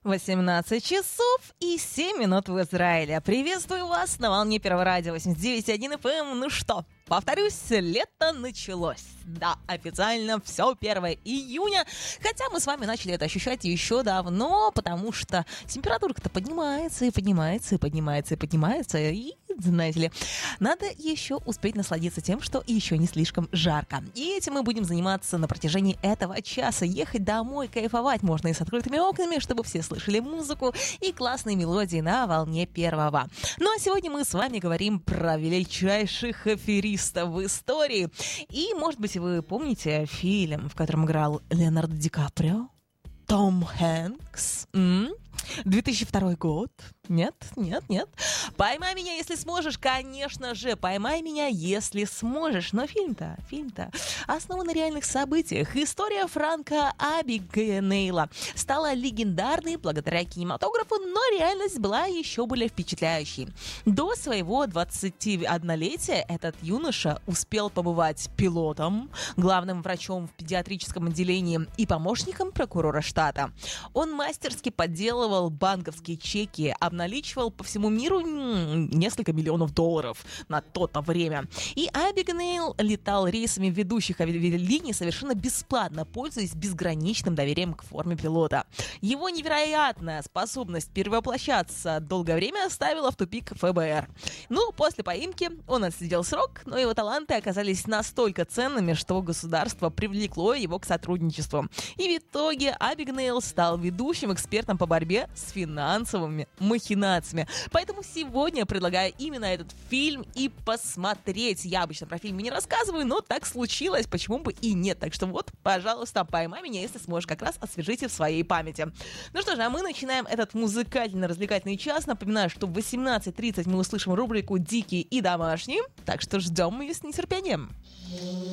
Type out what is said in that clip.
18 часов и 7 минут в Израиле. Приветствую вас на волне Первого радио 89.1 FM. Ну что, повторюсь, лето началось. Да, официально все 1 июня. Хотя мы с вами начали это ощущать еще давно, потому что температура-то поднимается, и поднимается, и поднимается, и поднимается. И, знаете ли, надо еще успеть насладиться тем, что еще не слишком жарко. И этим мы будем заниматься на протяжении этого часа. Ехать домой, кайфовать можно и с открытыми окнами, чтобы все слышали музыку и классные мелодии на волне первого. Ну а сегодня мы с вами говорим про величайших аферистов в истории. И, может быть, вы помните фильм, в котором играл Леонардо Ди Каприо, Том Хэнкс? 2002 год. Нет. «Поймай меня, если сможешь», конечно же, «Поймай меня, если сможешь». Но фильм-то основан на реальных событиях. История Франка Абигнейла стала легендарной благодаря кинематографу, но реальность была еще более впечатляющей. До своего 21-летия этот юноша успел побывать пилотом, главным врачом в педиатрическом отделении и помощником прокурора штата. Он мастерски подделывал банковские чеки, обналичивал по всему миру несколько миллионов долларов на то-то время. И Абигнейл летал рейсами ведущих авиалиний совершенно бесплатно, пользуясь безграничным доверием к форме пилота. Его невероятная способность перевоплощаться долгое время ставила в тупик ФБР. Ну, после поимки он отсидел срок, но его таланты оказались настолько ценными, что государство привлекло его к сотрудничеству. И в итоге Абигнейл стал ведущим экспертом по борьбе с финансовыми махинациями. Поэтому сегодня я предлагаю именно этот фильм и посмотреть. Я обычно про фильмы не рассказываю, но так случилось, почему бы и нет. Так что вот, пожалуйста, «Поймай меня, если сможешь», как раз освежите в своей памяти. Ну что же, а мы начинаем этот музыкально-развлекательный час. Напоминаю, что в 18:30 мы услышим рубрику «Дикие и домашние», так что ждем ее с нетерпением.